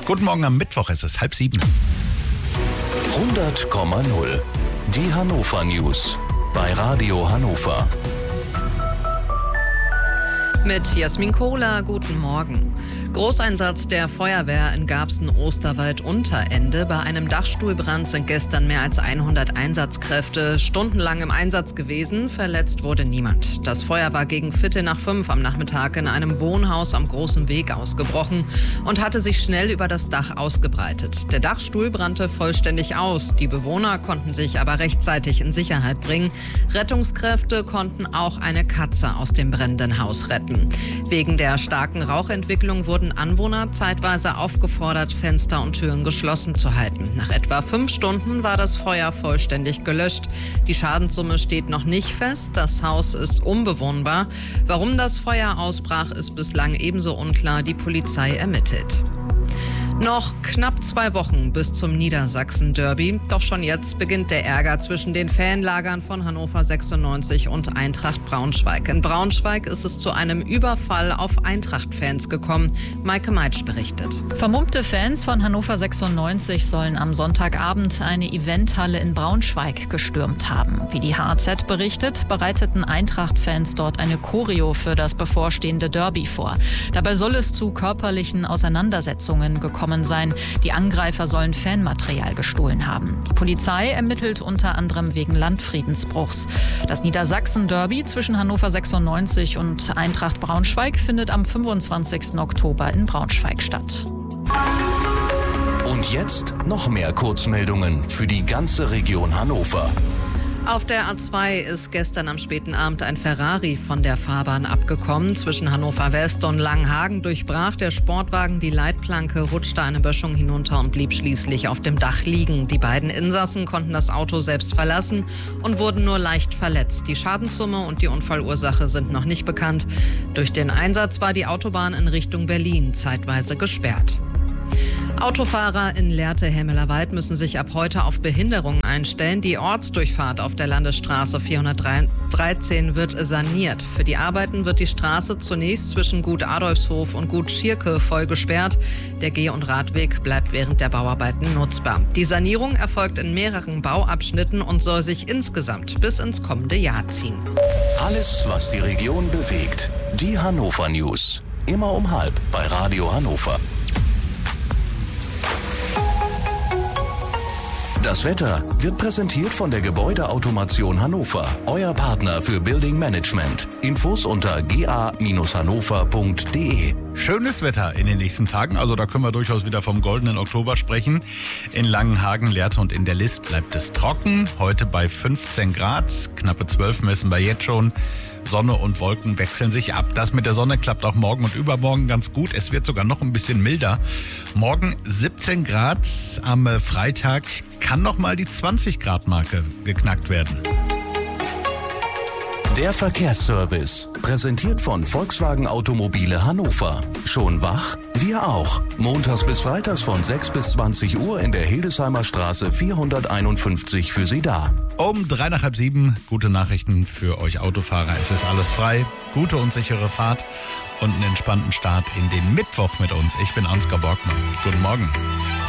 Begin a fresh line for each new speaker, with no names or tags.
Guten Morgen am Mittwoch, es ist 6:30.
100,0. Die Hannover News bei Radio Hannover.
Mit Jasmin Kohler, guten Morgen. Großeinsatz der Feuerwehr in Garbsen-Osterwald-Unterende. Bei einem Dachstuhlbrand sind gestern mehr als 100 Einsatzkräfte stundenlang im Einsatz gewesen. Verletzt wurde niemand. Das Feuer war gegen 4:45 am Nachmittag in einem Wohnhaus am Großen Weg ausgebrochen und hatte sich schnell über das Dach ausgebreitet. Der Dachstuhl brannte vollständig aus. Die Bewohner konnten sich aber rechtzeitig in Sicherheit bringen. Rettungskräfte konnten auch eine Katze aus dem brennenden Haus retten. Wegen der starken Rauchentwicklung wurden Anwohner zeitweise aufgefordert, Fenster und Türen geschlossen zu halten. Nach etwa 5 Stunden war das Feuer vollständig gelöscht. Die Schadenssumme steht noch nicht fest. Das Haus ist unbewohnbar. Warum das Feuer ausbrach, ist bislang ebenso unklar. Die Polizei ermittelt. Noch knapp 2 Wochen bis zum Niedersachsen-Derby. Doch schon jetzt beginnt der Ärger zwischen den Fanlagern von Hannover 96 und Eintracht Braunschweig. In Braunschweig ist es zu einem Überfall auf Eintracht-Fans gekommen. Maike Meitsch berichtet.
Vermummte Fans von Hannover 96 sollen am Sonntagabend eine Eventhalle in Braunschweig gestürmt haben. Wie die HAZ berichtet, bereiteten Eintracht-Fans dort eine Choreo für das bevorstehende Derby vor. Dabei soll es zu körperlichen Auseinandersetzungen gekommen sein. Die Angreifer sollen Fanmaterial gestohlen haben. Die Polizei ermittelt unter anderem wegen Landfriedensbruchs. Das Niedersachsen-Derby zwischen Hannover 96 und Eintracht Braunschweig findet am 25. Oktober in Braunschweig statt.
Und jetzt noch mehr Kurzmeldungen für die ganze Region Hannover.
Auf der A2 ist gestern am späten Abend ein Ferrari von der Fahrbahn abgekommen. Zwischen Hannover West und Langenhagen durchbrach der Sportwagen die Leitplanke, rutschte eine Böschung hinunter und blieb schließlich auf dem Dach liegen. Die beiden Insassen konnten das Auto selbst verlassen und wurden nur leicht verletzt. Die Schadenssumme und die Unfallursache sind noch nicht bekannt. Durch den Einsatz war die Autobahn in Richtung Berlin zeitweise gesperrt. Autofahrer in Lehrte-Hämelerwald müssen sich ab heute auf Behinderungen einstellen. Die Ortsdurchfahrt auf der Landesstraße 413 wird saniert. Für die Arbeiten wird die Straße zunächst zwischen Gut Adolfshof und Gut Schierke voll gesperrt. Der Geh- und Radweg bleibt während der Bauarbeiten nutzbar. Die Sanierung erfolgt in mehreren Bauabschnitten und soll sich insgesamt bis ins kommende Jahr ziehen.
Alles, was die Region bewegt. Die Hannover News. Immer um 12:30 bei Radio Hannover. Das Wetter wird präsentiert von der Gebäudeautomation Hannover, euer Partner für Building Management. Infos unter ga-hannover.de.
Schönes Wetter in den nächsten Tagen, also da können wir durchaus wieder vom goldenen Oktober sprechen. In Langenhagen, Lehrte und in der List bleibt es trocken. Heute bei 15 Grad, knappe 12 messen wir jetzt schon. Sonne und Wolken wechseln sich ab. Das mit der Sonne klappt auch morgen und übermorgen ganz gut. Es wird sogar noch ein bisschen milder. Morgen 17 Grad, am Freitag kann noch mal die 20-Grad-Marke geknackt werden.
Der Verkehrsservice, präsentiert von Volkswagen Automobile Hannover. Schon wach? Wir auch. Montags bis freitags von 6 bis 20 Uhr in der Hildesheimer Straße 451 für Sie da.
Um 6:55, gute Nachrichten für euch Autofahrer. Es ist alles frei, gute und sichere Fahrt und einen entspannten Start in den Mittwoch mit uns. Ich bin Ansgar Borgmann. Guten Morgen.